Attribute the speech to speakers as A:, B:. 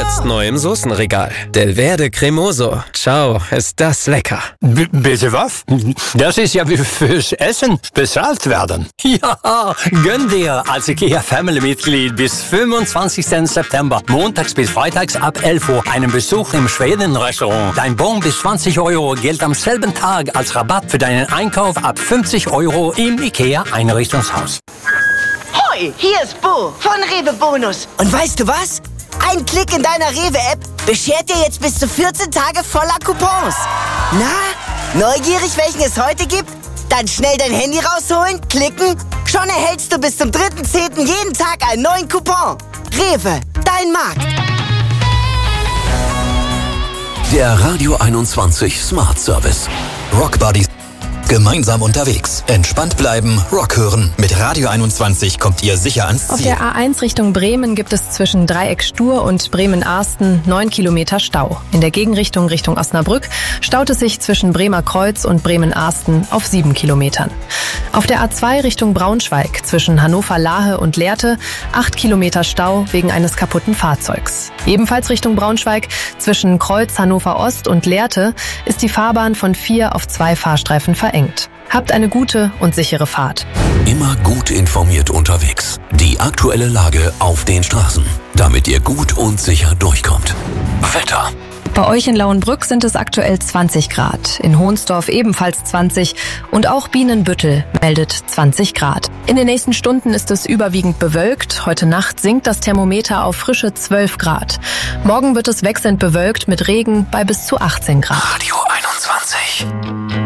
A: Jetzt neu im Soßenregal. Delverde Cremoso. Ciao, ist das lecker.
B: Bitte was? Das ist ja wie fürs Essen bezahlt werden. Ja, gönn dir als IKEA Family-Mitglied bis 25. September, montags bis freitags ab 11 Uhr, einen Besuch im Schweden-Restaurant. Dein Bon bis 20 Euro gilt am selben Tag als Rabatt für deinen Einkauf ab 50 Euro im IKEA Einrichtungshaus.
C: Hoi, hier ist Bo von Rewe Bonus. Und weißt du was? Ein Klick in deiner Rewe-App beschert dir jetzt bis zu 14 Tage voller Coupons. Na, neugierig, welchen es heute gibt? Dann schnell dein Handy rausholen, klicken. Schon erhältst du bis zum 3.10. jeden Tag einen neuen Coupon. Rewe, dein Markt.
D: Der Radio 21 Smart Service.
E: Rock Buddies. Gemeinsam unterwegs. Entspannt bleiben, Rock hören. Mit Radio 21 kommt ihr sicher ans Ziel.
F: Auf der A1 Richtung Bremen gibt es zwischen Dreieck Stur und Bremen-Arsten 9 Kilometer Stau. In der Gegenrichtung Richtung Osnabrück staut es sich zwischen Bremer Kreuz und Bremen-Arsten auf 7 Kilometern. Auf der A2 Richtung Braunschweig zwischen Hannover-Lahe und Lehrte 8 Kilometer Stau wegen eines kaputten Fahrzeugs. Ebenfalls Richtung Braunschweig zwischen Kreuz Hannover-Ost und Lehrte ist die Fahrbahn von 4 auf 2 Fahrstreifen verengt. Habt eine gute und sichere Fahrt.
D: Immer gut informiert unterwegs. Die aktuelle Lage auf den Straßen, damit ihr gut und sicher durchkommt. Wetter.
F: Bei euch in Lauenbrück sind es aktuell 20 Grad, in Hohnsdorf ebenfalls 20 und auch Bienenbüttel meldet 20 Grad. In den nächsten Stunden ist es überwiegend bewölkt. Heute Nacht sinkt das Thermometer auf frische 12 Grad. Morgen wird es wechselnd bewölkt mit Regen bei bis zu 18 Grad.
D: Radio 21.